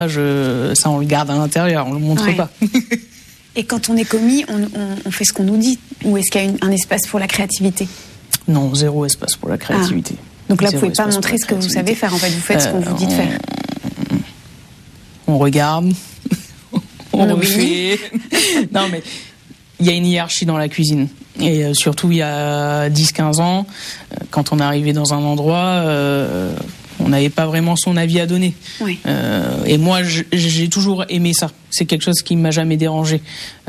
Ça, on le garde à l'intérieur, on le montre pas. Et quand on est commis, on fait ce qu'on nous dit, ou est-ce qu'il y a un espace pour la créativité? Non, zéro espace pour la créativité. Donc là, vous pouvez pas montrer ce que vous savez faire, en fait, vous faites ce qu'on vous dit de faire. On regarde, on refait. Non, mais il y a une hiérarchie dans la cuisine. Et surtout, il y a 10-15 ans, quand on est arrivé dans un endroit, on n'avait pas vraiment son avis à donner. Oui. Et moi, j'ai toujours aimé ça. C'est quelque chose qui m'a jamais dérangé.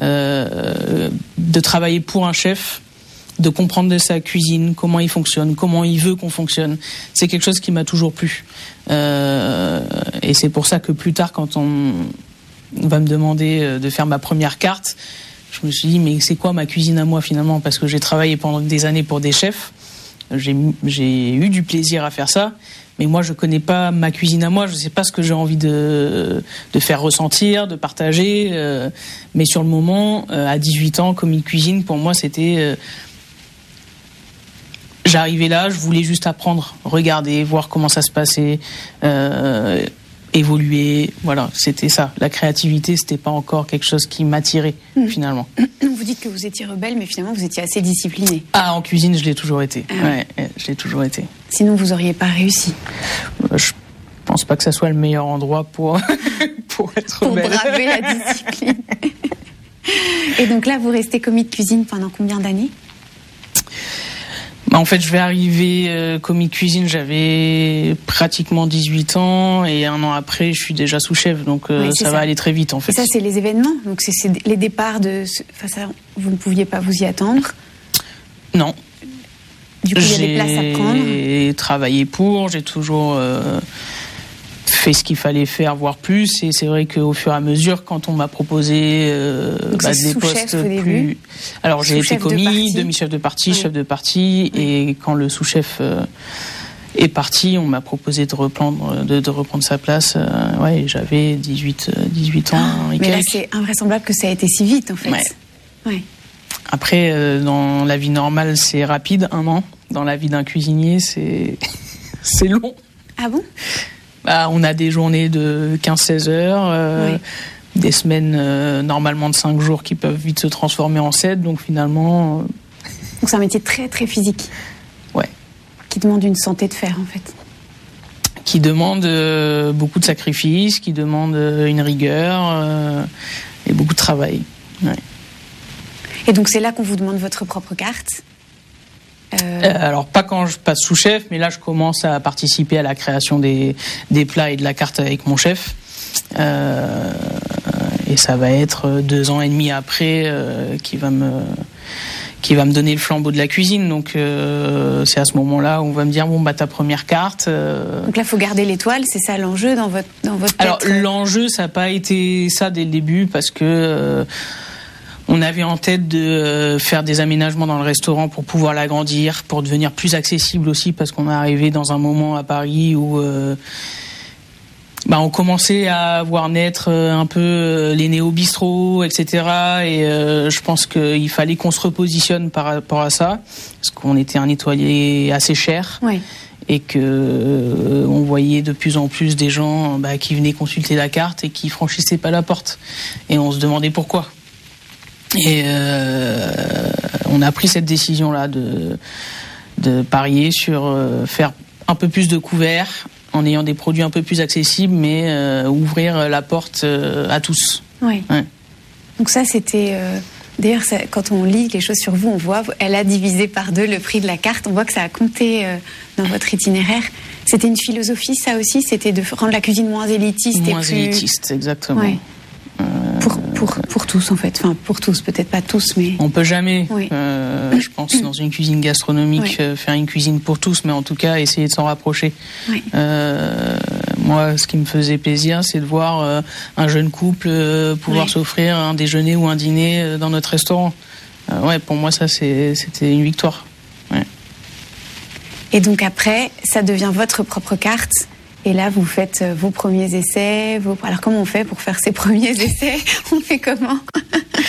De travailler pour un chef, de comprendre de sa cuisine, comment il fonctionne, comment il veut qu'on fonctionne. C'est quelque chose qui m'a toujours plu. Et c'est pour ça que plus tard, quand on va me demander de faire ma première carte, je me suis dit, mais c'est quoi ma cuisine à moi finalement? Parce que j'ai travaillé pendant des années pour des chefs. J'ai eu du plaisir à faire ça. Mais moi, je connais pas ma cuisine à moi. Je sais pas ce que j'ai envie de faire ressentir, de partager. Mais sur le moment, à 18 ans, comme une cuisine, pour moi, c'était... J'arrivais là, je voulais juste apprendre, regarder, voir comment ça se passait, évoluer. Voilà, c'était ça. La créativité, c'était pas encore quelque chose qui m'attirait, finalement. Vous dites que vous étiez rebelle, mais finalement, vous étiez assez discipliné. Ah, en cuisine, je l'ai toujours été. Ouais, je l'ai toujours été. Sinon, vous auriez pas réussi. Je pense pas que ça soit le meilleur endroit pour être rebelle. Pour braver la discipline. Et donc là, vous restez commis de cuisine pendant combien d'années? En fait, je vais arriver commis de cuisine, j'avais pratiquement 18 ans et un an après, je suis déjà sous-chef, donc ça va aller très vite en fait. Et ça, c'est les événements, donc c'est les départs de... Enfin, ça, vous ne pouviez pas vous y attendre? Non. Du coup, il y a des places à prendre? J'ai travaillé pour, j'ai toujours fait ce qu'il fallait faire, voire plus, et c'est vrai qu'au fur et à mesure, quand on m'a proposé des postes plus... Alors j'ai été commis, demi-chef de parti, chef de parti, et quand le sous-chef est parti, on m'a proposé de reprendre sa place. J'avais 18 ans. Mais là, c'est invraisemblable que ça a été si vite, en fait. Ouais. Après, dans la vie normale, c'est rapide, 1 an. Dans la vie d'un cuisinier, c'est long. Ah bon? On a des journées de 15-16 heures, des semaines normalement de 5 jours qui peuvent vite se transformer en 7, donc finalement... Donc c'est un métier très très physique. Ouais. Qui demande une santé de fer en fait. Qui demande beaucoup de sacrifices, qui demande une rigueur et beaucoup de travail. Ouais. Et donc c'est là qu'on vous demande votre propre carte? Alors pas quand je passe sous-chef, mais là je commence à participer à la création des plats et de la carte avec mon chef. Et ça va être 2 ans et demi après qui va me donner le flambeau de la cuisine. Donc c'est à ce moment-là où on va me dire ta première carte. Donc là faut garder l'étoile, c'est ça l'enjeu dans votre tête? Alors l'enjeu ça n'a pas été ça dès le début parce que on avait en tête de faire des aménagements dans le restaurant pour pouvoir l'agrandir, pour devenir plus accessible aussi, parce qu'on est arrivé dans un moment à Paris où on commençait à voir naître un peu les néo-bistrots, etc. Et je pense qu'il fallait qu'on se repositionne par rapport à ça, parce qu'on était un étoilé assez cher. Ouais. Et que on voyait de plus en plus des gens qui venaient consulter la carte et qui franchissaient pas la porte. Et on se demandait pourquoi. Et on a pris cette décision-là de parier sur faire un peu plus de couverts en ayant des produits un peu plus accessibles, mais ouvrir la porte à tous. Oui. Ouais. Donc ça, c'était... D'ailleurs, quand on lit les choses sur vous, on voit, elle a divisé par 2 le prix de la carte. On voit que ça a compté dans votre itinéraire. C'était une philosophie, ça aussi? C'était de rendre la cuisine moins élitiste? Moins élitiste, exactement. Ouais. Pour tous en fait, enfin pour tous, peut-être pas tous, mais... On peut jamais, je pense, dans une cuisine gastronomique, faire une cuisine pour tous, mais en tout cas essayer de s'en rapprocher. Oui. Moi, ce qui me faisait plaisir, c'est de voir un jeune couple pouvoir s'offrir un déjeuner ou un dîner dans notre restaurant. Pour moi, ça, c'était une victoire. Ouais. Et donc après, ça devient votre propre carte. Et là, vous faites vos premiers essais. Alors, comment on fait pour faire ces premiers essais? On fait comment?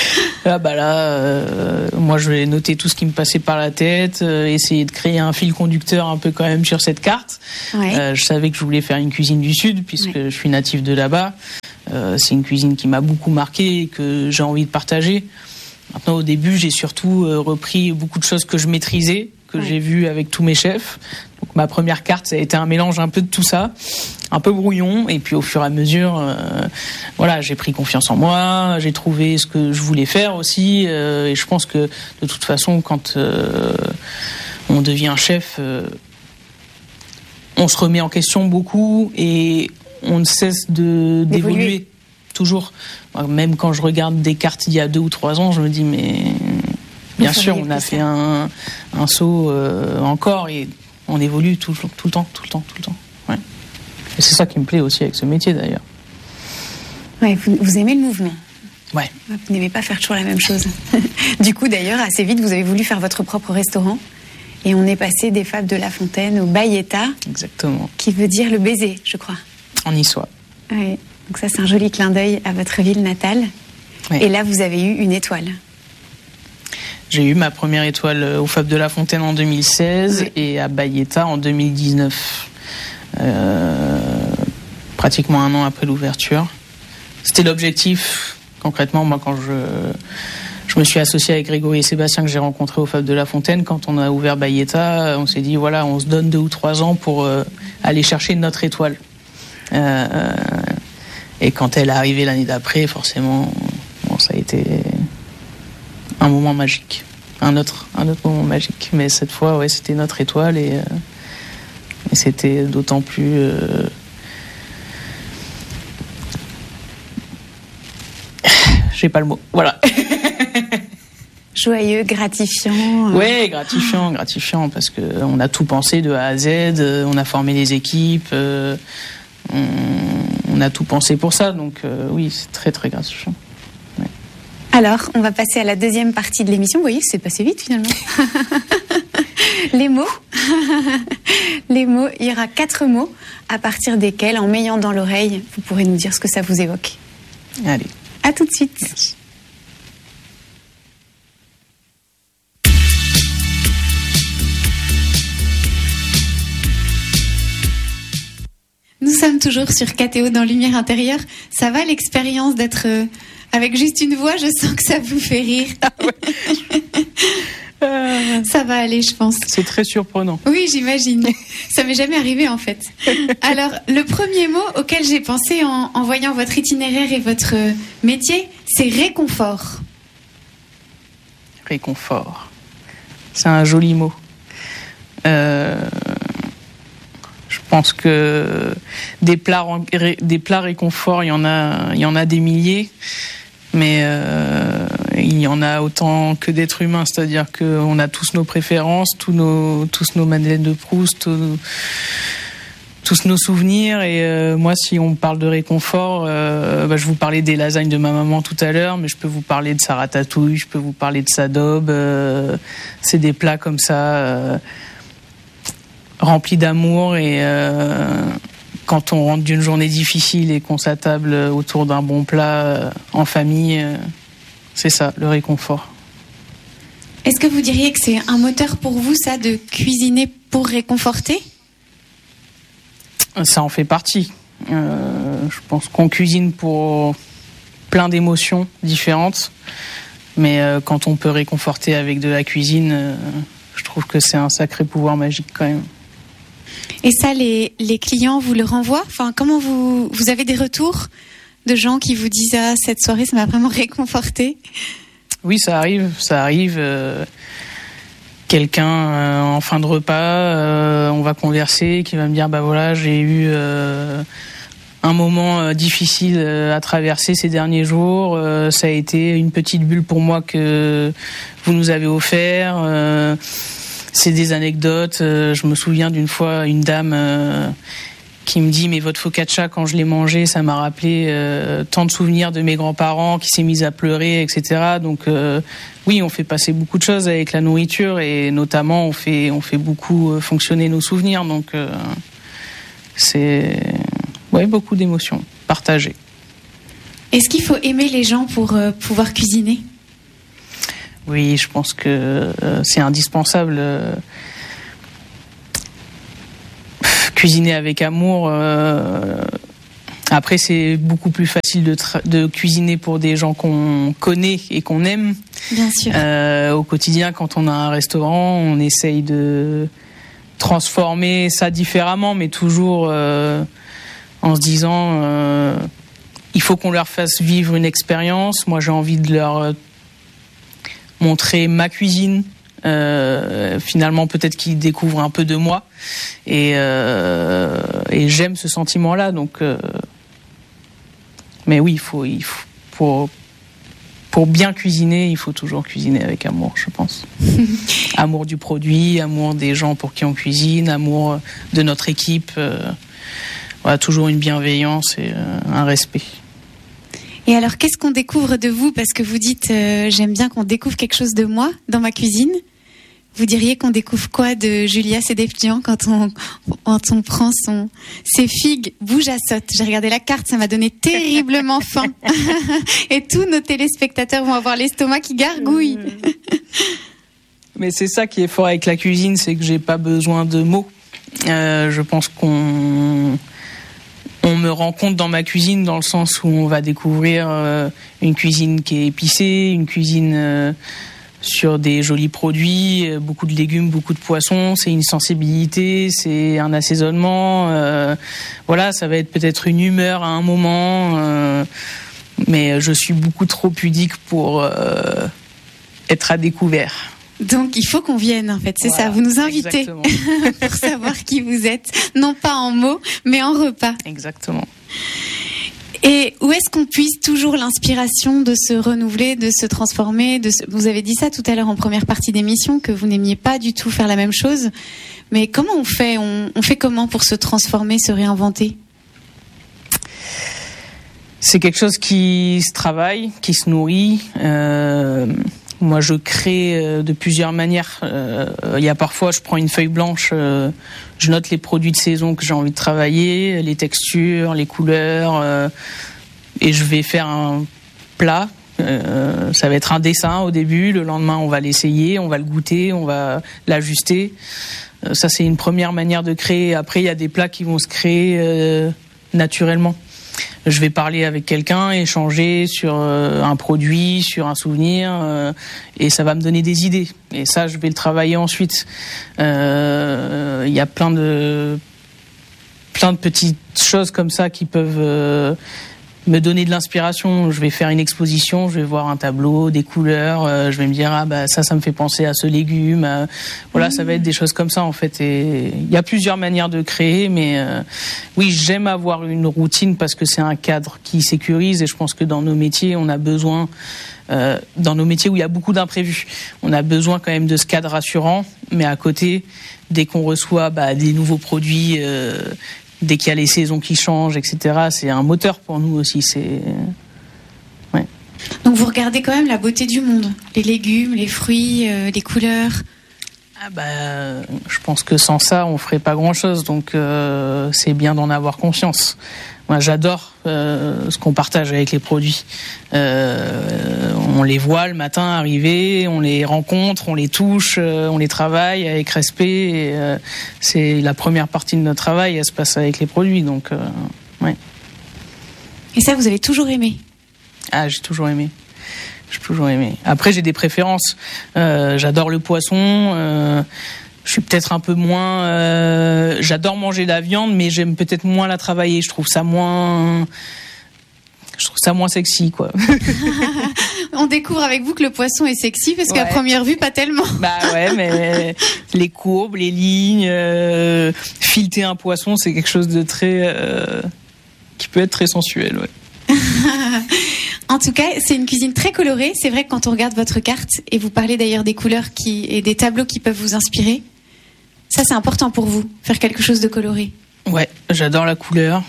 Moi je vais noter tout ce qui me passait par la tête, essayer de créer un fil conducteur un peu quand même sur cette carte. Ouais. Je savais que je voulais faire une cuisine du Sud puisque je suis natif de là-bas. C'est une cuisine qui m'a beaucoup marqué et que j'ai envie de partager. Maintenant, au début, j'ai surtout repris beaucoup de choses que je maîtrisais, que j'ai vues avec tous mes chefs. Donc, ma première carte, ça a été un mélange un peu de tout ça, un peu brouillon. Et puis, au fur et à mesure, j'ai pris confiance en moi, j'ai trouvé ce que je voulais faire aussi. Et je pense que, de toute façon, quand on devient chef, on se remet en question beaucoup et on ne cesse d'évoluer. Toujours. Même quand je regarde des cartes il y a 2 ou 3 ans, je me dis mais bien sûr on a fait un saut encore et on évolue tout le temps. Ouais. Et c'est ça qui me plaît aussi avec ce métier d'ailleurs. Ouais, vous aimez le mouvement. Ouais. Vous n'aimez pas faire toujours la même chose. Du coup d'ailleurs assez vite vous avez voulu faire votre propre restaurant et on est passé des Fables de La Fontaine au Bayeta. Exactement. Qui veut dire le baiser, je crois. En niçois. Oui. Donc ça, c'est un joli clin d'œil à votre ville natale. Oui. Et là, vous avez eu une étoile. J'ai eu ma première étoile au Fables de La Fontaine en 2016 et à Bayeta en 2019. Pratiquement 1 an après l'ouverture. C'était l'objectif, concrètement, moi, quand je me suis associé avec Grégory et Sébastien que j'ai rencontrés au Fables de La Fontaine. Quand on a ouvert Bayeta, on s'est dit, voilà, on se donne 2 ou 3 ans pour aller chercher notre étoile. Et quand elle est arrivée l'année d'après, forcément, ça a été un moment magique. Un autre moment magique. Mais cette fois, c'était notre étoile et c'était d'autant plus... J'ai pas le mot. Voilà. Joyeux, gratifiant. Ouais, gratifiant parce qu'on a tout pensé de A à Z, on a formé les équipes... On a tout pensé pour ça, donc oui, c'est très très gratifiant. Ouais. Alors, on va passer à la deuxième partie de l'émission. Vous voyez, c'est passé vite finalement. Les mots. Les mots, il y aura 4 mots à partir desquels, en m'ayant dans l'oreille, vous pourrez nous dire ce que ça vous évoque. Allez. À tout de suite. Merci. Nous sommes toujours sur KTO dans Lumière Intérieure. Ça va l'expérience d'être avec juste une voix? Je sens que ça vous fait rire. Ça va aller, je pense. C'est très surprenant. Oui, j'imagine. Ça m'est jamais arrivé en fait. Alors, le premier mot auquel j'ai pensé en voyant votre itinéraire et votre métier, c'est réconfort. Réconfort. C'est un joli mot. Je pense que des plats réconfort, il y en a des milliers, mais il y en a autant que d'êtres humains, c'est-à-dire qu'on a tous nos préférences, tous nos Madeleines de Proust, tous nos souvenirs. Et moi, si on parle de réconfort, je vous parlais des lasagnes de ma maman tout à l'heure, mais je peux vous parler de sa ratatouille, je peux vous parler de sa daube. C'est des plats comme ça. Rempli d'amour et quand on rentre d'une journée difficile et qu'on s'attable autour d'un bon plat en famille, c'est ça, le réconfort. Est-ce que vous diriez que c'est un moteur pour vous, ça, de cuisiner pour réconforter ? Ça en fait partie. Je pense qu'on cuisine pour plein d'émotions différentes, mais quand on peut réconforter avec de la cuisine, je trouve que c'est un sacré pouvoir magique quand même. Et ça, les clients vous le renvoient ? Enfin, comment vous avez des retours de gens qui vous disent « Ah, cette soirée, ça m'a vraiment réconforté ». Oui, ça arrive. Quelqu'un en fin de repas, on va converser, qui va me dire « Bah voilà, j'ai eu un moment difficile à traverser ces derniers jours. Ça a été une petite bulle pour moi que vous nous avez offert. C'est des anecdotes. Je me souviens d'une fois, une dame qui me dit « Mais votre focaccia, quand je l'ai mangé, ça m'a rappelé tant de souvenirs de mes grands-parents qui s'est mise à pleurer, etc. » Donc oui, on fait passer beaucoup de choses avec la nourriture et notamment on fait beaucoup fonctionner nos souvenirs. Donc c'est beaucoup d'émotions partagées. Est-ce qu'il faut aimer les gens pour pouvoir cuisiner ? Oui, je pense que c'est indispensable. Cuisiner avec amour. Après, c'est beaucoup plus facile de cuisiner pour des gens qu'on connaît et qu'on aime. Bien sûr. Au quotidien, quand on a un restaurant, on essaye de transformer ça différemment, mais toujours en se disant il faut qu'on leur fasse vivre une expérience. Moi, j'ai envie de leur montrer ma cuisine. Finalement, peut-être qu'ils découvrent un peu de moi, et j'aime ce sentiment-là. Donc, mais oui, il faut pour bien cuisiner, il faut toujours cuisiner avec amour, je pense. Amour du produit, amour des gens pour qui on cuisine, amour de notre équipe. Voilà, toujours une bienveillance et un respect. Et alors, qu'est-ce qu'on découvre de vous? Parce que vous dites, j'aime bien qu'on découvre quelque chose de moi dans ma cuisine. Vous diriez qu'on découvre quoi de Julia Sedekian quand on prend ses figues bouge à saute? J'ai regardé la carte, ça m'a donné terriblement faim. Et tous nos téléspectateurs vont avoir l'estomac qui gargouille. Mais c'est ça qui est fort avec la cuisine, c'est que j'ai pas besoin de mots. Je pense qu'on me rend compte dans ma cuisine, dans le sens où on va découvrir une cuisine qui est épicée, une cuisine sur des jolis produits, beaucoup de légumes, beaucoup de poissons. C'est une sensibilité, c'est un assaisonnement. Voilà, ça va être peut-être une humeur à un moment, mais je suis beaucoup trop pudique pour être à découvert. Donc il faut qu'on vienne, en fait, c'est voilà, ça. Vous nous invitez pour savoir qui vous êtes, non pas en mots, mais en repas. Exactement. Et où est-ce qu'on puise toujours l'inspiration de se renouveler, de se transformer? Vous avez dit ça tout à l'heure en première partie d'émission, que vous n'aimiez pas du tout faire la même chose. Mais comment on fait? On fait comment pour se transformer, se réinventer? C'est quelque chose qui se travaille, qui se nourrit. Moi, je crée de plusieurs manières. Il y a parfois, je prends une feuille blanche, je note les produits de saison que j'ai envie de travailler, les textures, les couleurs, et je vais faire un plat. Ça va être un dessin au début. Le lendemain, on va l'essayer, on va le goûter, on va l'ajuster. Ça, c'est une première manière de créer. Après, il y a des plats qui vont se créer naturellement. Je vais parler avec quelqu'un, échanger sur un produit, sur un souvenir, et ça va me donner des idées. Et ça, je vais le travailler ensuite. Il y a plein de petites choses comme ça qui peuvent me donner de l'inspiration. Je vais faire une exposition, je vais voir un tableau, des couleurs, je vais me dire ça me fait penser à ce légume. Voilà, ça va être des choses comme ça en fait. Et il y a plusieurs manières de créer, mais oui, j'aime avoir une routine parce que c'est un cadre qui sécurise. Et je pense que dans nos métiers, on a besoin, dans nos métiers où il y a beaucoup d'imprévus, on a besoin quand même de ce cadre rassurant. Mais à côté, dès qu'on reçoit des nouveaux produits, dès qu'il y a les saisons qui changent, etc., c'est un moteur pour nous aussi. Ouais. Donc vous regardez quand même la beauté du monde, les légumes, les fruits, les couleurs. Je pense que sans ça, on ferait pas grand-chose. Donc c'est bien d'en avoir conscience. Moi, j'adore ce qu'on partage avec les produits. On les voit le matin arriver, on les rencontre, on les touche, on les travaille avec respect. Et, c'est la première partie de notre travail, elle se passe avec les produits. Donc, ouais. Et ça, vous avez toujours aimé? J'ai toujours aimé. Après, j'ai des préférences. J'adore le poisson. Je suis peut-être un peu moins... j'adore manger la viande, mais j'aime peut-être moins la travailler. Je trouve ça moins sexy, quoi. On découvre avec vous que le poisson est sexy, parce qu'à première vue, pas tellement. Ouais, mais les courbes, les lignes, fileter un poisson, c'est quelque chose de très... qui peut être très sensuel, ouais. En tout cas, c'est une cuisine très colorée. C'est vrai que quand on regarde votre carte, et vous parlez d'ailleurs des couleurs et des tableaux qui peuvent vous inspirer, ça c'est important pour vous, faire quelque chose de coloré. Ouais, j'adore la couleur.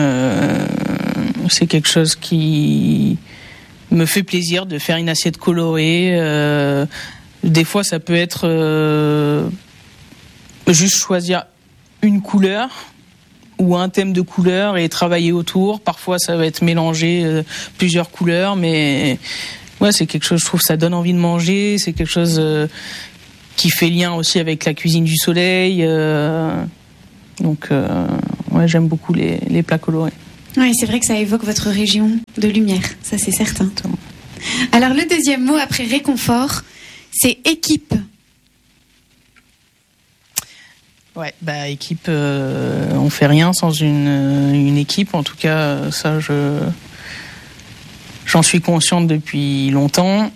C'est quelque chose qui me fait plaisir de faire une assiette colorée. Des fois, ça peut être juste choisir une couleur ou un thème de couleur et travailler autour. Parfois, ça va être mélanger plusieurs couleurs, mais ouais, c'est quelque chose, je trouve, ça donne envie de manger. C'est quelque chose qui fait lien aussi avec la cuisine du soleil. Donc, ouais, j'aime beaucoup les plats colorés. Oui, c'est vrai que ça évoque votre région de lumière, ça c'est certain. Exactement. Alors le deuxième mot après réconfort, c'est équipe. Ouais, équipe, on fait rien sans une équipe. En tout cas, ça, j'en suis consciente depuis longtemps.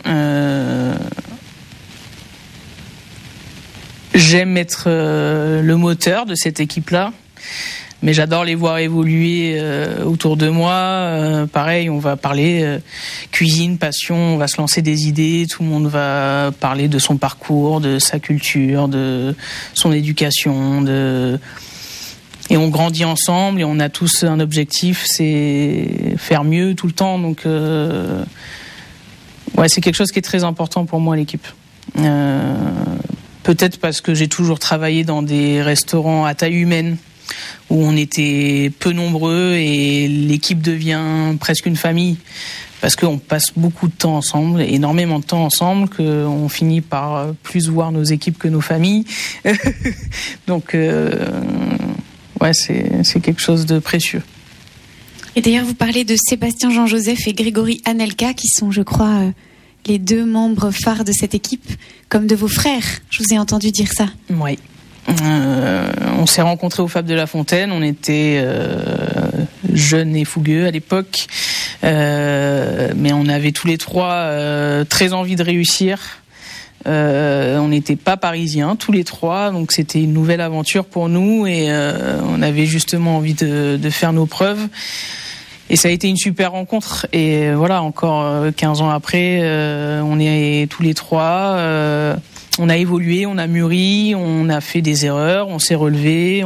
J'aime être le moteur de cette équipe-là, mais j'adore les voir évoluer autour de moi. Pareil, on va parler cuisine, passion, on va se lancer des idées, tout le monde va parler de son parcours, de sa culture, de son éducation, et on grandit ensemble et on a tous un objectif, c'est faire mieux tout le temps. Donc ouais, c'est quelque chose qui est très important pour moi, l'équipe. Peut-être parce que j'ai toujours travaillé dans des restaurants à taille humaine où on était peu nombreux et l'équipe devient presque une famille parce qu'on passe beaucoup de temps ensemble, énormément de temps ensemble, qu'on finit par plus voir nos équipes que nos familles. Donc, ouais, c'est quelque chose de précieux. Et d'ailleurs, vous parlez de Sébastien Jean-Joseph et Grégory Anelka, qui sont, je crois, les deux membres phares de cette équipe, comme de vos frères. Je vous ai entendu dire ça. Oui. On s'est rencontrés au Fab de la Fontaine. On était jeunes et fougueux à l'époque, mais on avait tous les trois très envie de réussir. On n'était pas parisiens tous les trois, donc c'était une nouvelle aventure pour nous et on avait justement envie de faire nos preuves. Et ça a été une super rencontre. Et voilà, encore 15 ans après, on est tous les trois. On a évolué, on a mûri, on a fait des erreurs, on s'est relevé,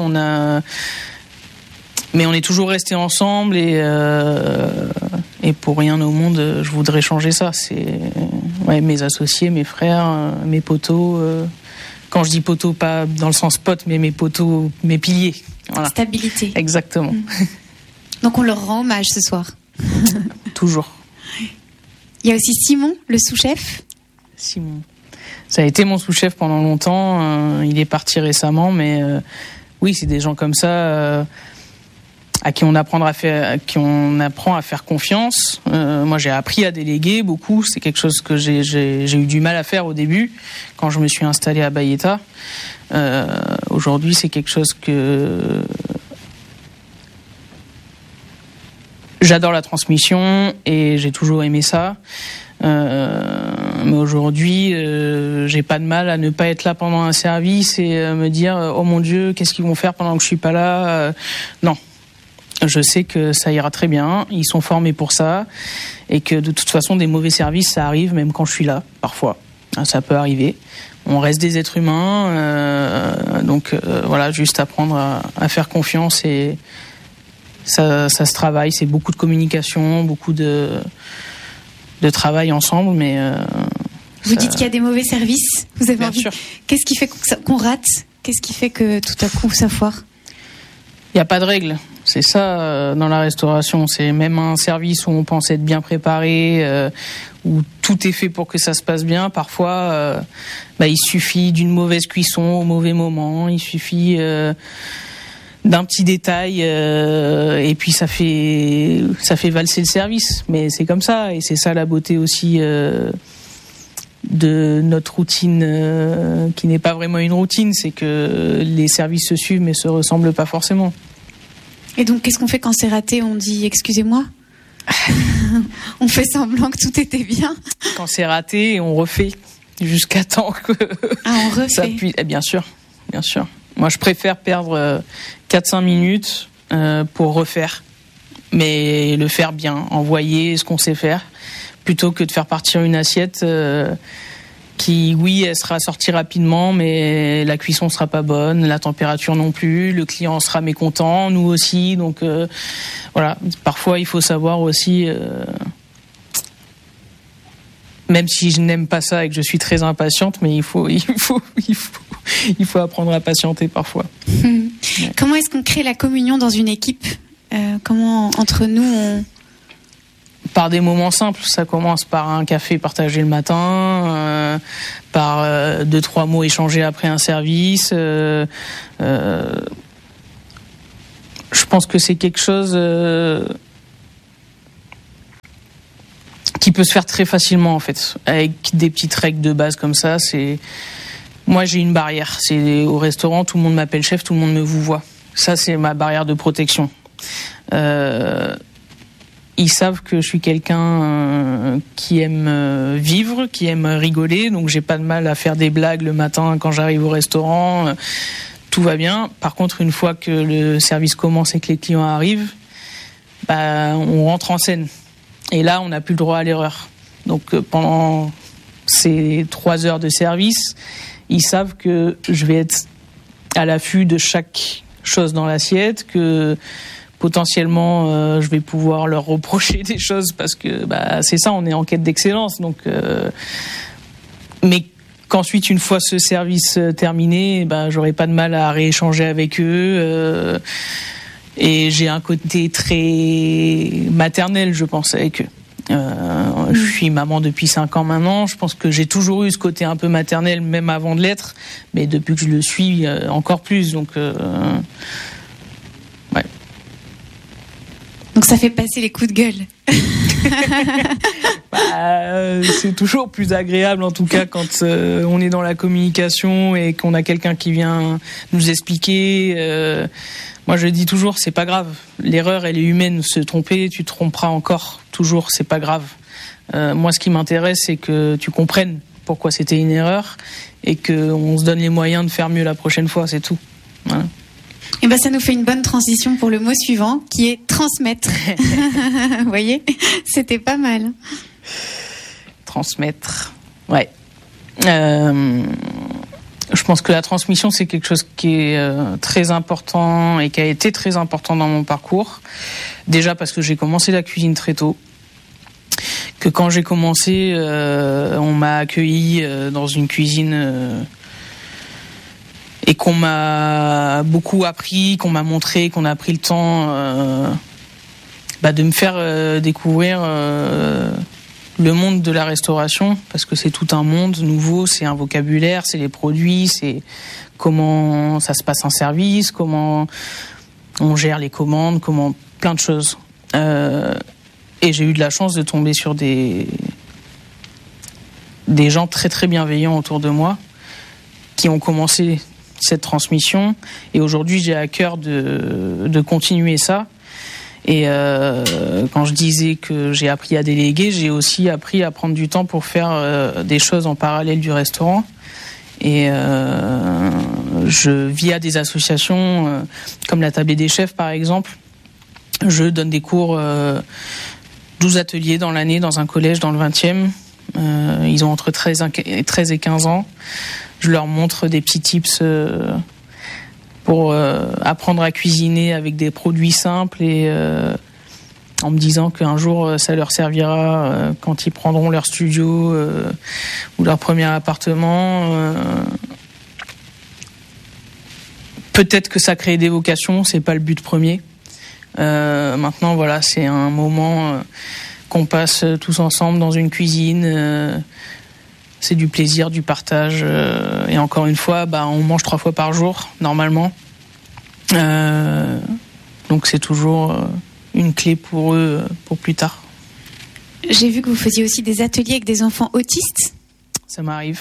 mais on est toujours restés ensemble et pour rien au monde, je voudrais changer ça. C'est mes associés, mes frères, mes poteaux. Quand je dis poteaux, pas dans le sens pote, mais mes poteaux, mes piliers. Voilà. Stabilité. Exactement. Donc on leur rend hommage ce soir. Toujours. Il y a aussi Simon, le sous-chef. Simon. Ça a été mon sous-chef pendant longtemps. Il est parti récemment, mais oui, c'est des gens comme ça à qui on apprend à faire confiance. Moi, j'ai appris à déléguer beaucoup. C'est quelque chose que j'ai eu du mal à faire au début quand je me suis installé à Bayeta. Aujourd'hui, c'est quelque chose que j'adore, la transmission, et j'ai toujours aimé ça. Mais aujourd'hui, j'ai pas de mal à ne pas être là pendant un service et me dire oh mon Dieu, qu'est-ce qu'ils vont faire pendant que je suis pas là. Non, je sais que ça ira très bien. Ils sont formés pour ça et que de toute façon, des mauvais services, ça arrive même quand je suis là. Parfois, ça peut arriver. On reste des êtres humains, donc voilà, juste apprendre à faire confiance et ça se travaille. C'est beaucoup de communication, beaucoup de travail ensemble, mais vous dites qu'il y a des mauvais services. Vous avez bien envie. sûr. Qu'est-ce qui fait qu'on rate? Qu'est-ce qui fait que tout à coup ça foire? Il n'y a pas de règle. C'est ça dans la restauration. C'est même un service où on pense être bien préparé, où tout est fait pour que ça se passe bien. Parfois, il suffit d'une mauvaise cuisson au mauvais moment. Il suffit d'un petit détail et puis ça fait valser le service. Mais c'est comme ça et c'est ça la beauté aussi de notre routine qui n'est pas vraiment une routine. C'est que les services se suivent mais se ressemblent pas forcément. Et donc qu'est-ce qu'on fait quand c'est raté? On dit excusez-moi? On fait semblant que tout était bien? Quand c'est raté, on refait jusqu'à temps que on refait. Ça puisse. Bien sûr. Moi, je préfère perdre 4-5 minutes pour refaire, mais le faire bien, envoyer ce qu'on sait faire, plutôt que de faire partir une assiette qui, oui, elle sera sortie rapidement, mais la cuisson sera pas bonne, la température non plus, le client sera mécontent, nous aussi. Donc voilà, parfois il faut savoir aussi, même si je n'aime pas ça et que je suis très impatiente, mais il faut apprendre à patienter parfois. Ouais. Comment est-ce qu'on crée la communion dans une équipe? Comment entre nous par des moments simples. Ça commence par un café partagé le matin, par 2-3 mots échangés après un service. Je pense que c'est quelque chose qui peut se faire très facilement en fait, avec des petites règles de base comme ça. Moi j'ai une barrière. C'est au restaurant, tout le monde m'appelle chef, tout le monde me vouvoie. Ça c'est ma barrière de protection. Ils savent que je suis quelqu'un qui aime vivre, qui aime rigoler, donc j'ai pas de mal à faire des blagues le matin quand j'arrive au restaurant. Tout va bien. Par contre, une fois que le service commence et que les clients arrivent, on rentre en scène. Et là, on n'a plus le droit à l'erreur. Donc pendant ces 3 heures de service, ils savent que je vais être à l'affût de chaque chose dans l'assiette, que potentiellement je vais pouvoir leur reprocher des choses parce que c'est ça, on est en quête d'excellence. Donc mais qu'ensuite, une fois ce service terminé, j'aurai pas de mal à rééchanger avec eux, et j'ai un côté très maternel, je pense, avec eux. Je suis maman depuis 5 ans maintenant. Je pense que j'ai toujours eu ce côté un peu maternel, même avant de l'être, mais depuis que je le suis, encore plus. Donc ouais. Donc ça fait passer les coups de gueule. C'est toujours plus agréable en tout cas quand on est dans la communication et qu'on a quelqu'un qui vient nous expliquer. Moi je dis toujours, c'est pas grave, l'erreur elle est humaine, se tromper, tu te tromperas encore, toujours, c'est pas grave. Moi ce qui m'intéresse c'est que tu comprennes pourquoi c'était une erreur et qu'on se donne les moyens de faire mieux la prochaine fois, c'est tout. Voilà. Et ça nous fait une bonne transition pour le mot suivant, qui est transmettre. Vous voyez, c'était pas mal. Transmettre, ouais. Je pense que la transmission, c'est quelque chose qui est très important et qui a été très important dans mon parcours. Déjà parce que j'ai commencé la cuisine très tôt. Que quand j'ai commencé, on m'a accueilli dans une cuisine... et qu'on m'a beaucoup appris, qu'on m'a montré, qu'on a pris le temps de me faire découvrir le monde de la restauration, parce que c'est tout un monde nouveau, c'est un vocabulaire, c'est les produits, c'est comment ça se passe en service, comment on gère les commandes, comment plein de choses. Et j'ai eu de la chance de tomber sur des gens très très bienveillants autour de moi qui ont commencé cette transmission, et aujourd'hui j'ai à cœur de continuer ça. Et quand je disais que j'ai appris à déléguer, j'ai aussi appris à prendre du temps pour faire des choses en parallèle du restaurant. Et via des associations comme la Tablée des chefs par exemple, je donne des cours, 12 ateliers dans l'année dans un collège dans le 20e. Ils ont entre 13 et 15 ans. Je leur montre des petits tips pour apprendre à cuisiner avec des produits simples, et en me disant qu'un jour ça leur servira quand ils prendront leur studio ou leur premier appartement. Peut-être que ça crée des vocations, c'est pas le but premier. Maintenant voilà, c'est un moment qu'on passe tous ensemble dans une cuisine. C'est du plaisir, du partage, et encore une fois, on mange 3 fois par jour normalement, donc c'est toujours une clé pour eux pour plus tard. J'ai vu que vous faisiez aussi des ateliers avec des enfants autistes. Ça m'arrive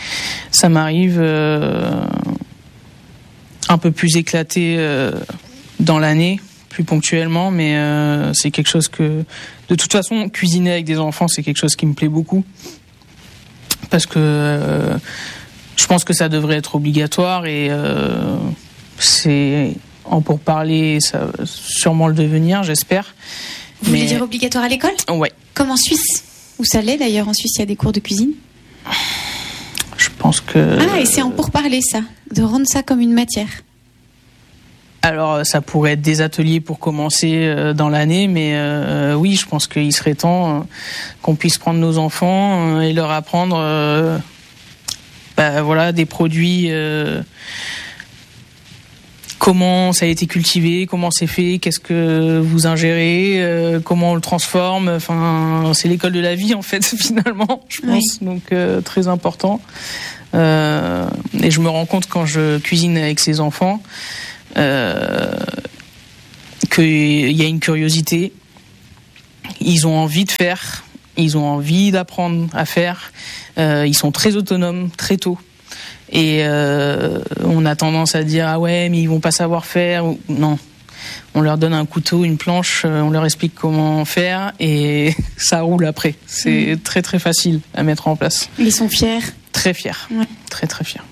un peu plus éclaté dans l'année, plus ponctuellement, mais c'est quelque chose que, de toute façon, cuisiner avec des enfants, c'est quelque chose qui me plaît beaucoup. Parce que je pense que ça devrait être obligatoire, et c'est en pourparler, ça va sûrement le devenir, j'espère. Vous voulez dire obligatoire à l'école ? Ouais. Comme en Suisse, où ça l'est d'ailleurs. En Suisse, il y a des cours de cuisine. Je pense que... Ah, et c'est en pourparler ça, de rendre ça comme une matière. Alors, ça pourrait être des ateliers pour commencer dans l'année, mais oui, je pense qu'il serait temps qu'on puisse prendre nos enfants et leur apprendre des produits comment ça a été cultivé, comment c'est fait, qu'est-ce que vous ingérez, comment on le transforme. Enfin, c'est l'école de la vie en fait finalement, je pense. Oui. Donc très important. Et je me rends compte quand je cuisine avec ces enfants qu'il y a une curiosité. Ils ont envie de faire, ils ont envie d'apprendre à faire. Ils sont très autonomes très tôt. Et on a tendance à dire ah ouais mais ils vont pas savoir faire. Non, on leur donne un couteau, une planche, on leur explique comment faire et ça roule après. C'est très très facile à mettre en place. Ils sont fiers. Très fiers, très très fiers.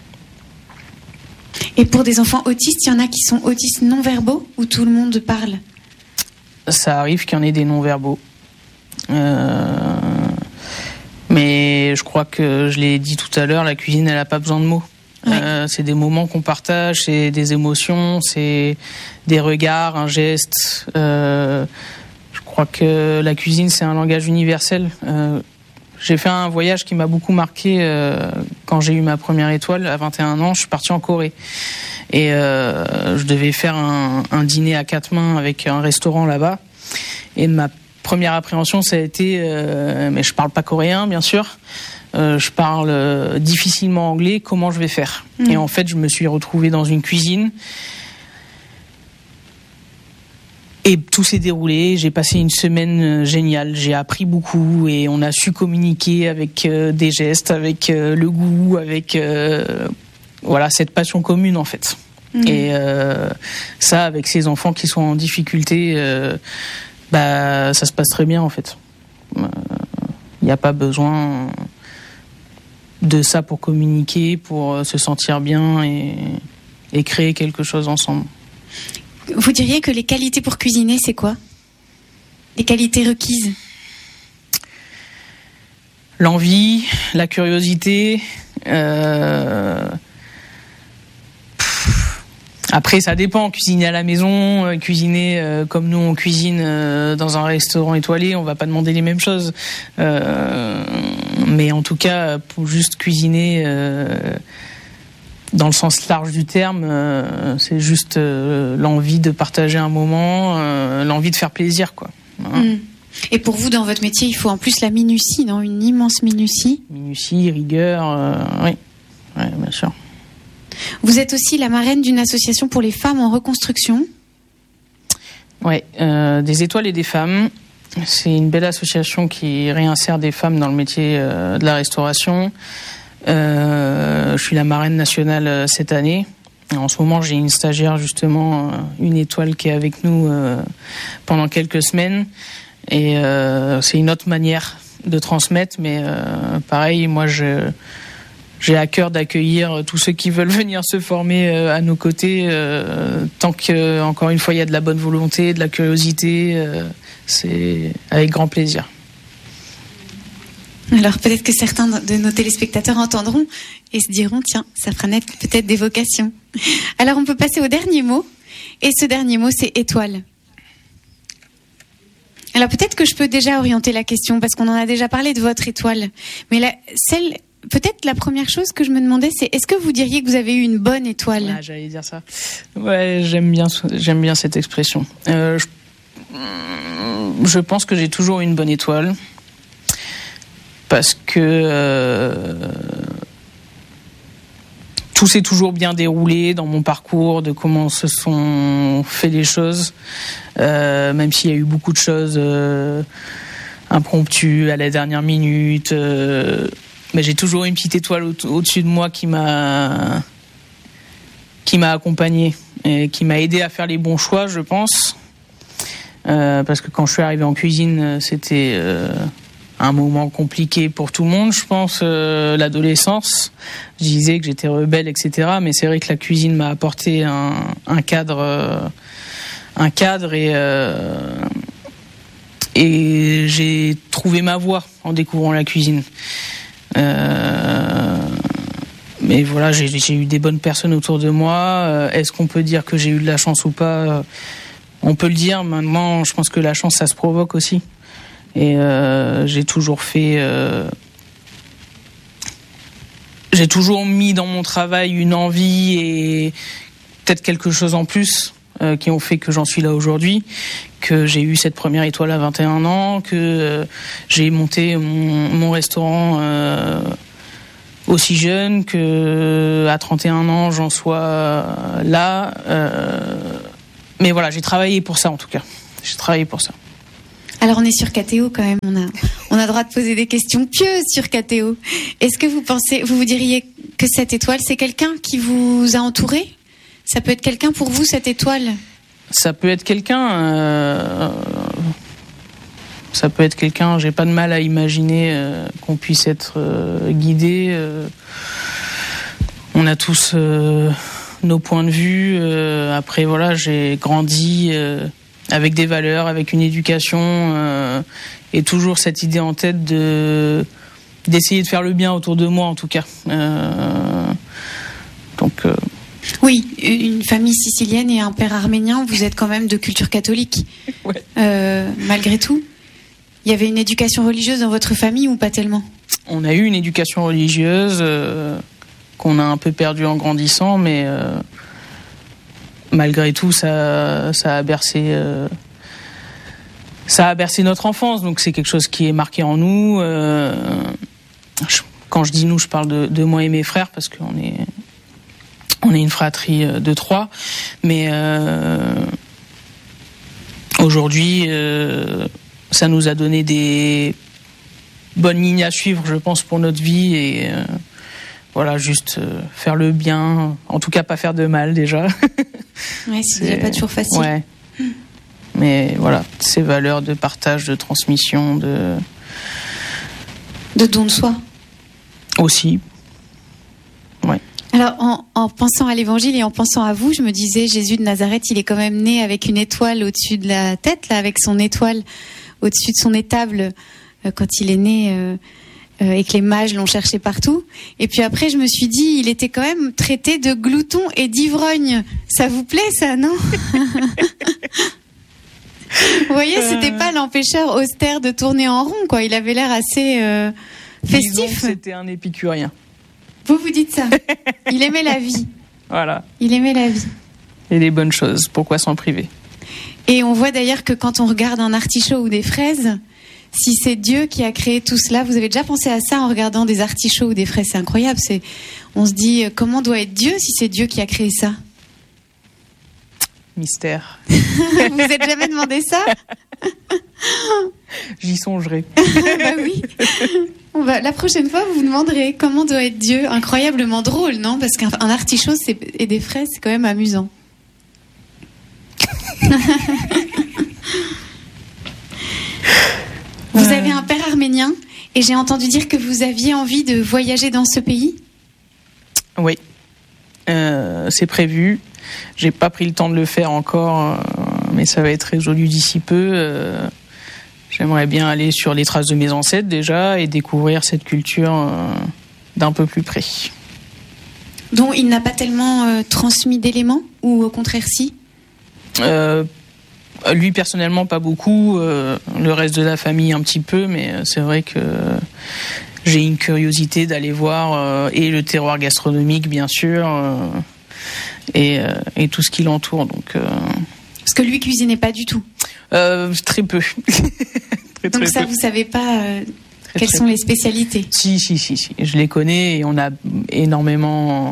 Et pour des enfants autistes, il y en a qui sont autistes non-verbaux ou tout le monde parle? Ça arrive qu'il y en ait des non-verbaux. Mais je crois que je l'ai dit tout à l'heure, la cuisine, elle n'a pas besoin de mots. Ouais. C'est des moments qu'on partage, c'est des émotions, c'est des regards, un geste. Je crois que la cuisine, c'est un langage universel. J'ai fait un voyage qui m'a beaucoup marqué quand j'ai eu ma première étoile à 21 ans. Je suis parti en Corée et je devais faire un dîner à 4 mains avec un restaurant là-bas. Et ma première appréhension, ça a été, mais je parle pas coréen, bien sûr. Je parle difficilement anglais. Comment je vais faire ? Et en fait, je me suis retrouvée dans une cuisine. Et tout s'est déroulé. J'ai passé une semaine géniale. J'ai appris beaucoup et on a su communiquer avec des gestes, avec le goût, avec voilà cette passion commune en fait. Et ça, avec ces enfants qui sont en difficulté. Ça se passe très bien en fait. Il n'y a pas besoin de ça pour communiquer, pour se sentir bien et créer quelque chose ensemble. Vous diriez que les qualités pour cuisiner, c'est quoi ? Les qualités requises ? L'envie, la curiosité. Après, ça dépend. Cuisiner à la maison, cuisiner comme nous on cuisine dans un restaurant étoilé, on va pas demander les mêmes choses. Mais en tout cas, pour juste cuisiner dans le sens large du terme, c'est juste l'envie de partager un moment, l'envie de faire plaisir, quoi. Hein. Et pour vous, dans votre métier, il faut en plus la minutie, non ? Une immense minutie. Minutie, rigueur, oui, bien sûr. Vous êtes aussi la marraine d'une association pour les femmes en reconstruction. Oui, des étoiles et des femmes. C'est une belle association qui réinsère des femmes dans le métier de la restauration. Je suis la marraine nationale cette année. En ce moment, j'ai une stagiaire, justement, une étoile qui est avec nous pendant quelques semaines. Et c'est une autre manière de transmettre, mais pareil, moi, j'ai à cœur d'accueillir tous ceux qui veulent venir se former à nos côtés, tant que, encore une fois, il y a de la bonne volonté, de la curiosité, c'est avec grand plaisir. Alors peut-être que certains de nos téléspectateurs entendront et se diront, tiens, ça fera naître peut-être des vocations. Alors on peut passer au dernier mot, et ce dernier mot, c'est étoile. Alors peut-être que je peux déjà orienter la question, parce qu'on en a déjà parlé de votre étoile, mais peut-être la première chose que je me demandais, c'est est-ce que vous diriez que vous avez eu une bonne étoile ? Ah, j'allais dire ça. Ouais, j'aime bien cette expression. Je pense que j'ai toujours eu une bonne étoile parce que tout s'est toujours bien déroulé dans mon parcours, de comment se sont fait les choses, même s'il y a eu beaucoup de choses impromptues à la dernière minute. Mais j'ai toujours une petite étoile au-dessus de moi qui m'a accompagné et qui m'a aidé à faire les bons choix, je pense. Parce que quand je suis arrivé en cuisine, c'était un moment compliqué pour tout le monde, je pense, l'adolescence. Je disais que j'étais rebelle, etc. Mais c'est vrai que la cuisine m'a apporté un cadre et j'ai trouvé ma voie en découvrant la cuisine. Mais voilà, j'ai eu des bonnes personnes autour de moi. Est-ce qu'on peut dire que j'ai eu de la chance ou pas ? On peut le dire. Maintenant, je pense que la chance, ça se provoque aussi. Et j'ai toujours fait... j'ai toujours mis dans mon travail une envie et peut-être quelque chose en plus qui ont fait que j'en suis là aujourd'hui, que j'ai eu cette première étoile à 21 ans, que j'ai monté mon restaurant aussi jeune, que à 31 ans j'en sois là. Mais voilà, j'ai travaillé pour ça en tout cas. J'ai travaillé pour ça. Alors on est sur KTO quand même, on a droit de poser des questions pieuses sur KTO. Est-ce que vous diriez que cette étoile, c'est quelqu'un qui vous a entouré ? Ça peut être quelqu'un pour vous, cette étoile ? Ça peut être quelqu'un. Ça peut être quelqu'un. J'ai pas de mal à imaginer qu'on puisse être guidé. On a tous nos points de vue. Après, voilà, j'ai grandi avec des valeurs, avec une éducation, et toujours cette idée en tête d'essayer de faire le bien autour de moi, en tout cas. Oui, une famille sicilienne et un père arménien, vous êtes quand même de culture catholique. Ouais. Malgré tout, il y avait une éducation religieuse dans votre famille ou pas tellement ? On a eu une éducation religieuse qu'on a un peu perdue en grandissant, mais malgré tout, ça a bercé notre enfance. Donc c'est quelque chose qui est marqué en nous. Quand je dis nous, je parle de moi et mes frères parce qu'on est une fratrie de 3, mais aujourd'hui, ça nous a donné des bonnes lignes à suivre, je pense, pour notre vie, et voilà, juste faire le bien, en tout cas pas faire de mal déjà. Ouais, c'est pas toujours facile. Ouais. Mais voilà, ces valeurs de partage, de transmission, de don de soi. Aussi. Ouais. Alors, en pensant à l'évangile et en pensant à vous, je me disais, Jésus de Nazareth, il est quand même né avec une étoile au-dessus de la tête, là, avec son étoile au-dessus de son étable, quand il est né, et que les mages l'ont cherché partout. Et puis après, je me suis dit, il était quand même traité de glouton et d'ivrogne. Ça vous plaît, ça, non? Vous voyez, c'était pas l'empêcheur austère de tourner en rond, quoi. Il avait l'air assez festif. Disons que c'était un épicurien. Vous dites ça. Il aimait la vie. Voilà. Il aimait la vie. Et les bonnes choses. Pourquoi s'en priver? Et on voit d'ailleurs que quand on regarde un artichaut ou des fraises, si c'est Dieu qui a créé tout cela, vous avez déjà pensé à ça en regardant des artichauts ou des fraises? C'est incroyable. On se dit, comment doit être Dieu si c'est Dieu qui a créé ça? Mystère. Vous êtes jamais demandé ça? J'y songerai. Bah oui. La prochaine fois, vous vous demanderez comment doit être Dieu. Incroyablement drôle, non? Parce qu'un artichaut et des fraises, c'est quand même amusant. Vous avez un père arménien et j'ai entendu dire que vous aviez envie de voyager dans ce pays. Oui, c'est prévu. J'ai pas pris le temps de le faire encore, mais ça va être résolu d'ici peu. J'aimerais bien aller sur les traces de mes ancêtres déjà et découvrir cette culture d'un peu plus près. Dont il n'a pas tellement transmis d'éléments, ou au contraire si? Lui personnellement pas beaucoup, le reste de la famille un petit peu, mais c'est vrai que j'ai une curiosité d'aller voir et le terroir gastronomique bien sûr, et tout ce qui l'entoure. Donc, parce que lui cuisinait pas du tout. Très peu. Donc ça, vous savez pas quelles sont les spécialités? Si. Je les connais et on a énormément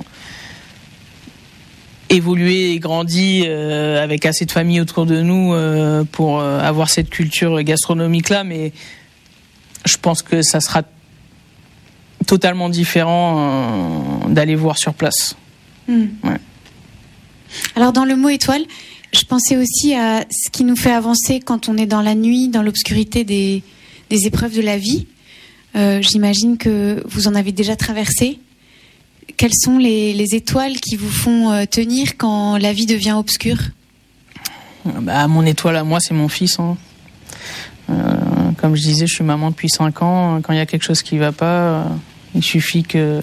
évolué et grandi avec assez de familles autour de nous pour avoir cette culture gastronomique-là, mais je pense que ça sera totalement différent d'aller voir sur place. Ouais. Alors dans le mot étoile, je pensais aussi à ce qui nous fait avancer quand on est dans la nuit, dans l'obscurité des épreuves de la vie. J'imagine que vous en avez déjà traversé. Quelles sont les étoiles qui vous font tenir quand la vie devient obscure? Mon étoile à moi, c'est mon fils. Hein. Comme je disais, je suis maman depuis 5 ans. Quand il y a quelque chose qui ne va pas, il suffit que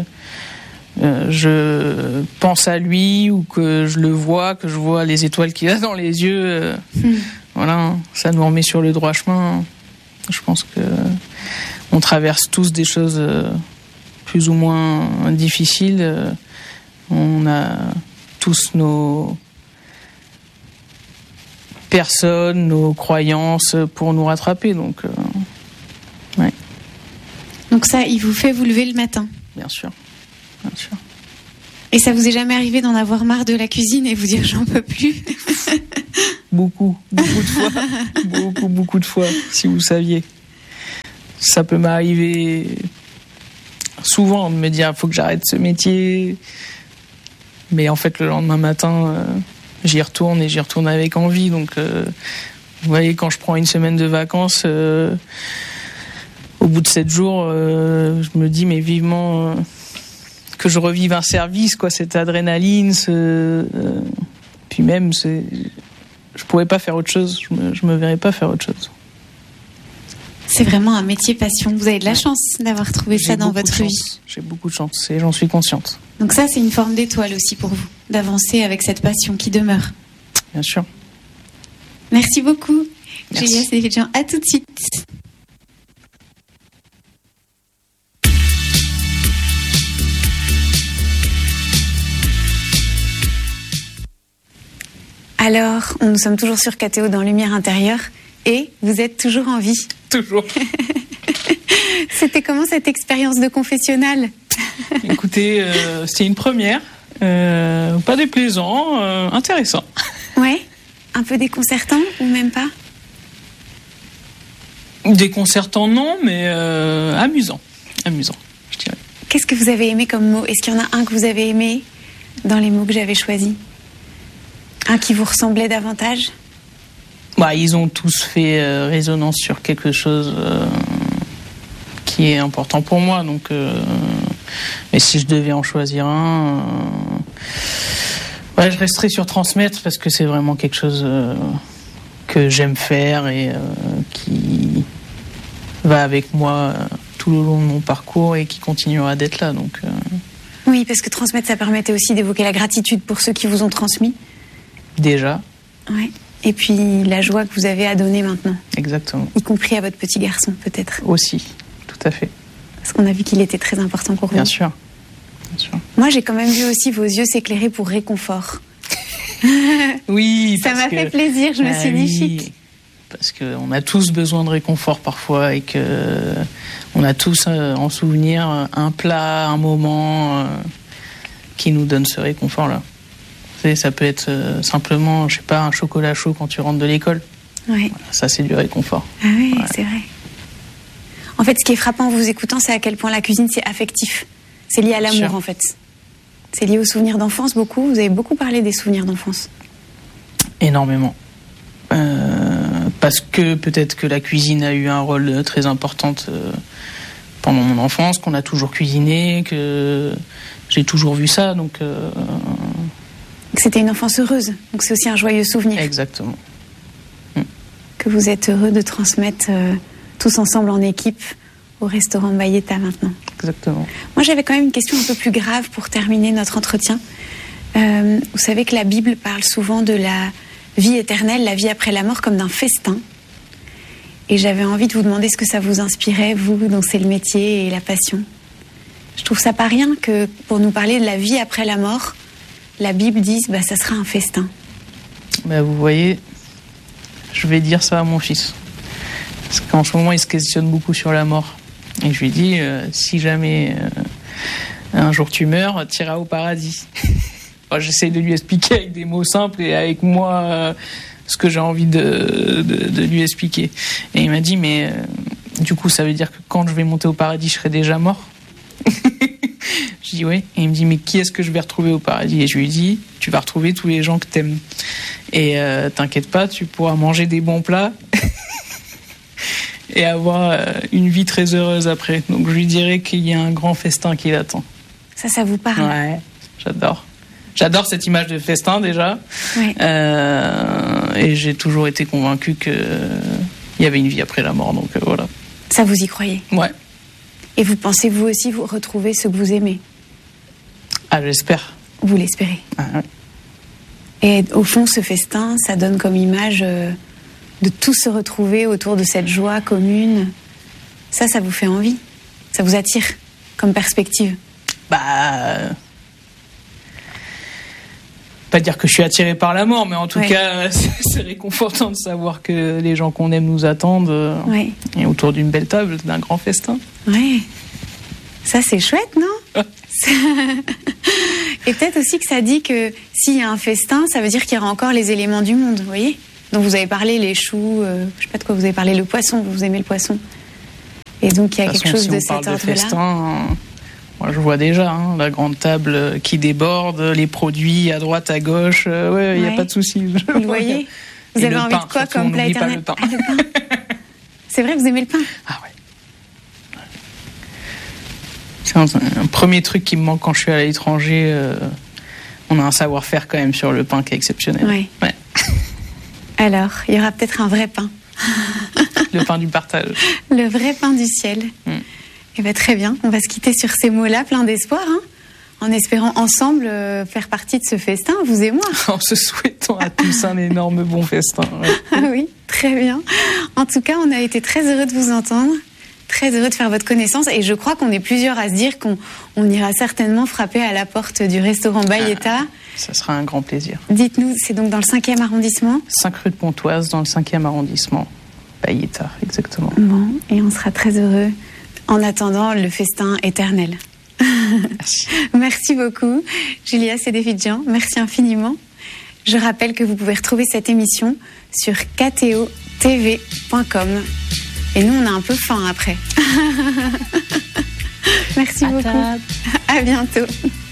je pense à lui ou que je le vois, que je vois les étoiles qu'il a dans les yeux. Voilà, ça nous remet sur le droit chemin. Je pense que on traverse tous des choses plus ou moins difficiles. On a tous nos personnes, nos croyances pour nous rattraper. Donc, ouais. Donc ça, il vous fait vous lever le matin? Bien sûr, bien sûr. Et ça vous est jamais arrivé d'en avoir marre de la cuisine et vous dire j'en peux plus? Beaucoup de fois. beaucoup de fois, si vous saviez. Ça peut m'arriver souvent de me dire faut que j'arrête ce métier. Mais en fait, le lendemain matin, j'y retourne et j'y retourne avec envie. Donc, vous voyez, quand je prends une semaine de vacances, au bout de 7 jours, je me dis mais vivement que je revive un service, quoi, cette adrénaline, puis même, je pourrais pas faire autre chose. Je me verrais pas faire autre chose. C'est vraiment un métier passion. Vous avez de la chance d'avoir trouvé ça dans votre vie. J'ai beaucoup de chance et j'en suis consciente. Donc ça, c'est une forme d'étoile aussi pour vous, d'avancer avec cette passion qui demeure. Bien sûr. Merci beaucoup, Merci. Julia Sévédjian. À tout de suite. Alors, nous sommes toujours sur KTO dans Lumière intérieure et vous êtes toujours en vie. Toujours. C'était comment cette expérience de confessionnal? Écoutez, c'était une première. Pas déplaisant, intéressant. Ouais, un peu déconcertant ou même pas? Déconcertant, non, mais amusant. Amusant, je dirais. Qu'est-ce que vous avez aimé comme mot? Est-ce qu'il y en a un que vous avez aimé dans les mots que j'avais choisis? Un qui vous ressemblait davantage? Bah, ils ont tous fait résonance sur quelque chose qui est important pour moi. Donc, mais si je devais en choisir un, ouais, je resterais sur transmettre parce que c'est vraiment quelque chose que j'aime faire et qui va avec moi tout le long de mon parcours et qui continuera d'être là. Donc, Oui, parce que transmettre, ça permettait aussi d'évoquer la gratitude pour ceux qui vous ont transmis. déjà. Ouais. Et puis la joie que vous avez à donner maintenant. Exactement. Y compris à votre petit garçon, peut-être. Aussi, tout à fait. Parce qu'on a vu qu'il était très important pour vous. Bien sûr. Bien sûr. Moi, j'ai quand même vu aussi vos yeux s'éclairer pour réconfort. Oui, ça m'a fait plaisir, je me suis dit chic. Parce qu'on a tous besoin de réconfort parfois et qu'on a tous en souvenir un plat, un moment qui nous donne ce réconfort-là. Vous savez, ça peut être simplement, je sais pas, un chocolat chaud quand tu rentres de l'école. Ouais. Voilà, ça, c'est du réconfort. Ah oui, Ouais. c'est vrai. En fait, ce qui est frappant en vous écoutant, c'est à quel point la cuisine, c'est affectif. C'est lié à l'amour, Sûr. en fait. C'est lié aux souvenirs d'enfance, beaucoup. Vous avez beaucoup parlé des souvenirs d'enfance. Énormément. Parce que peut-être que la cuisine a eu un rôle très important pendant mon enfance, qu'on a toujours cuisiné, que j'ai toujours vu ça, donc... C'était une enfance heureuse, donc c'est aussi un joyeux souvenir. Exactement. Que vous êtes heureux de transmettre tous ensemble en équipe au restaurant Bayeta maintenant. Exactement. Moi, j'avais quand même une question un peu plus grave pour terminer notre entretien. Vous savez que la Bible parle souvent de la vie éternelle, la vie après la mort, comme d'un festin. Et j'avais envie de vous demander ce que ça vous inspirait, vous, dont c'est le métier et la passion. Je trouve ça pas rien que pour nous parler de la vie après la mort, la Bible dise bah, ça sera un festin. Bah, vous voyez, je vais dire ça à mon fils. Parce qu'en ce moment, il se questionne beaucoup sur la mort. Et je lui dis, si jamais un jour tu meurs, tu iras au paradis. Enfin, j'essaie de lui expliquer avec des mots simples et avec moi ce que j'ai envie de lui expliquer. Et il m'a dit, mais du coup, ça veut dire que quand je vais monter au paradis, je serai déjà mort? Je dis oui. Et il me dit, mais qui est-ce que je vais retrouver au paradis? Et je lui dis, tu vas retrouver tous les gens que t'aimes. Et t'inquiète pas, tu pourras manger des bons plats et avoir une vie très heureuse après. Donc je lui dirais qu'il y a un grand festin qui l'attend. Ça vous parle? Ouais, j'adore. J'adore cette image de festin déjà. Ouais. Et j'ai toujours été convaincu qu'il y avait une vie après la mort. Donc voilà. Ça, vous y croyez? Ouais. Et vous pensez vous aussi vous retrouver ce que vous aimez? Ah, j'espère. Vous l'espérez? Ah, ouais. Et au fond, ce festin, ça donne comme image de tous se retrouver autour de cette joie commune. Ça vous fait envie? Ça vous attire comme perspective? Bah, pas dire que je suis attiré par la mort, mais en tout cas, c'est réconfortant de savoir que les gens qu'on aime nous attendent et autour d'une belle table, d'un grand festin. Oui. Ça, c'est chouette, non? Et peut-être aussi que ça dit que s'il y a un festin, ça veut dire qu'il y aura encore les éléments du monde, vous voyez? Donc vous avez parlé les choux, je sais pas de quoi vous avez parlé, le poisson, vous aimez le poisson. Et donc il y a quelque chose de cet ordre-là. Festin, moi je vois déjà la grande table qui déborde, les produits à droite, à gauche, il n'y a pas de souci. Vous le voyez? Vous avez envie de quoi comme plat éternel? Pas le pain. C'est vrai, vous aimez le pain? Ah ouais. C'est un premier truc qui me manque quand je suis à l'étranger. On a un savoir-faire quand même sur le pain qui est exceptionnel. Ouais. Alors, il y aura peut-être un vrai pain. Le pain du partage. Le vrai pain du ciel. Eh bien, très bien. On va se quitter sur ces mots-là, plein d'espoir, en espérant ensemble faire partie de ce festin, vous et moi. En se souhaitant à tous un énorme bon festin. Ouais. Ah oui, très bien. En tout cas, on a été très heureux de vous entendre. Très heureux de faire votre connaissance et je crois qu'on est plusieurs à se dire qu'on ira certainement frapper à la porte du restaurant Bayeta. Ça sera un grand plaisir. Dites-nous, c'est donc dans le 5e arrondissement? 5 rue de Pontoise, dans le 5e arrondissement. Bayeta, exactement. Bon, et on sera très heureux en attendant le festin éternel. Merci. Merci beaucoup, Julia Sédéfidjian. Merci infiniment. Je rappelle que vous pouvez retrouver cette émission sur ktotv.com. Et nous, on a un peu faim après. Merci beaucoup. À bientôt.